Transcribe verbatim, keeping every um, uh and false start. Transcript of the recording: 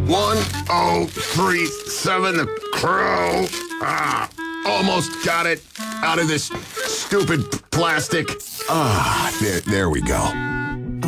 One, oh, three, seven, the crow. Ah, almost got it out of this stupid plastic. Ah, there, there we go.